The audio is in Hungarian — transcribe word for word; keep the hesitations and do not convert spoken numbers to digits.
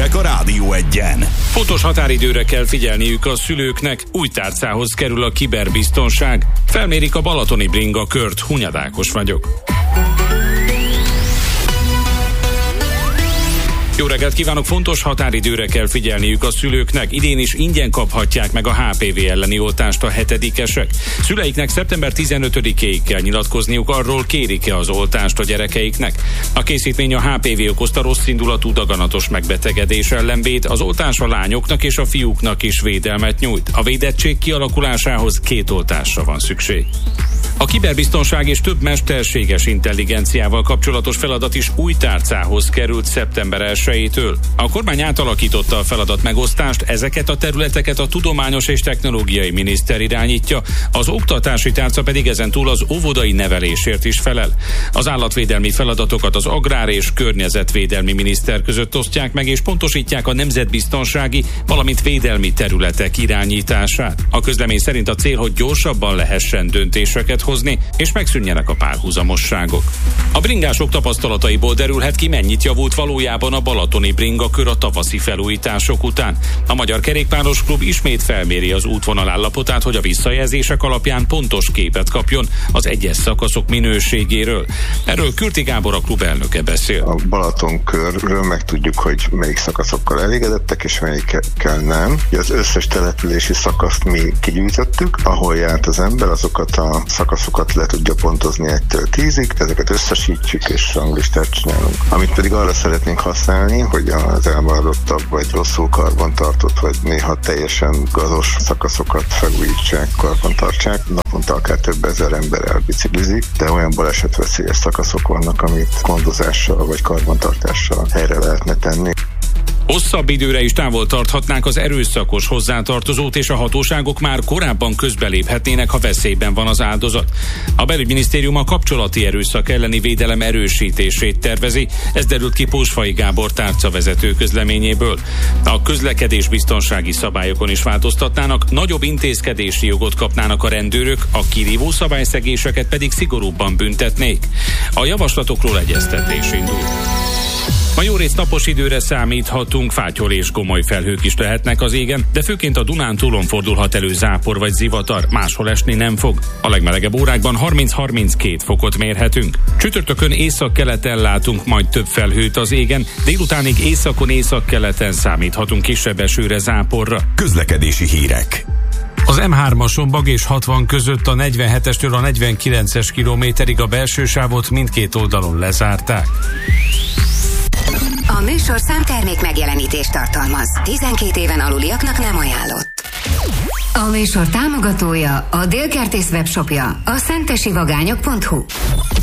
hírek a Rádió Egyen. Fontos határidőre kell figyelniük a szülőknek, új tárcához kerül a kiberbiztonság. Felmérik a balatoni bringa kört, Hunyad Ákos vagyok. Jó reggelt kívánok! Fontos határidőre kell figyelniük a szülőknek. Idén is ingyen kaphatják meg a há pé vé elleni oltást a hetedikesek. Szüleiknek szeptember tizenötödikéig kell nyilatkozniuk arról, kérik-e az oltást a gyerekeiknek. A készítmény a há pé vé okozta rosszindulatú daganatos megbetegedés ellen véd, az oltás a lányoknak és a fiúknak is védelmet nyújt. A védettség kialakulásához két oltásra van szükség. A kiberbiztonság és több mesterséges intelligenciával kapcsolatos feladat is új tárcához került szeptember elsejétől. A kormány átalakította a feladat megosztást, ezeket a területeket a Tudományos és Technológiai Miniszter irányítja, az oktatási tárca pedig ezentúl az óvodai nevelésért is felel. Az állatvédelmi feladatokat az Agrár- és Környezetvédelmi Miniszter között osztják meg, és pontosítják a nemzetbiztonsági, valamint védelmi területek irányítását. A közlemény szerint a cél, hogy gyorsabban lehessen döntéseket hozni, és megszűnjenek a párhuzamosságok. A bringások tapasztalataiból derülhet ki, mennyit javult valójában a balatoni bringakör a tavaszi felújítások után. A Magyar Kerékpáros Klub ismét felméri az útvonal állapotát, hogy a visszajelzések alapján pontos képet kapjon az egyes szakaszok minőségéről. Erről Kürti Gábor, a klub elnöke beszél. A Balatonkörről megtudjuk, hogy melyik szakaszokkal elégedettek, és melyikkel nem. Az összes települési szakaszt mi kigyűjtöttük, ahol járt az ember, azokat a szakaszokat le tudja pontozni egytől tízig, ezeket összesítjük és ranglistát csinálunk. Amit pedig arra szeretnénk használni, hogy az elmaradottabb vagy rosszul karbantartott, vagy néha teljesen gazos szakaszokat felújítsák, karbantartsák. Naponta akár több ezer ember elbiciklizik, de olyan balesetveszélyes szakaszok vannak, amit gondozással vagy karbantartással helyre lehetne tenni. Hosszabb időre is távol tarthatnák az erőszakos hozzátartozót, és a hatóságok már korábban közbeléphetnének, ha veszélyben van az áldozat. A belügyminisztérium a kapcsolati erőszak elleni védelem erősítését tervezi, ez derült ki Pósfai Gábor tárcavezető közleményéből. A közlekedésbiztonsági szabályokon is változtatnának, nagyobb intézkedési jogot kapnának a rendőrök, a kirívó szabályszegéseket pedig szigorúbban büntetnék. A javaslatokról egyeztetés indul. Ma jó rész napos időre számíthatunk, fátyol és gomoly felhők is lehetnek az égen, de főként a Dunántúlon fordulhat elő zápor vagy zivatar, máshol esni nem fog. A legmelegebb órákban harminc-harminckét fokot mérhetünk. Csütörtökön északkeleten látunk majd több felhőt az égen, délutánig északon északkeleten számíthatunk kisebb esőre, záporra. Közlekedési hírek. Az em hármason Bag és hatvan között a negyvenhetestől a negyvenkilences kilométerig a belső sávot mindkét oldalon lezárták. A műsor számtermék megjelenítést tartalmaz. tizenkét éven aluliaknak nem ajánlott. A műsor támogatója a Dél Kertész webshopja, a szentesivagányok pont hu.